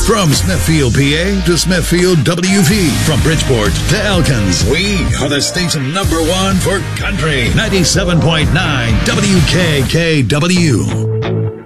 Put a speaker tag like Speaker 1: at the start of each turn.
Speaker 1: From Smithfield, PA to Smithfield, WV. From Bridgeport to Elkins. We are the station #1 for country. 97.9 WKKW.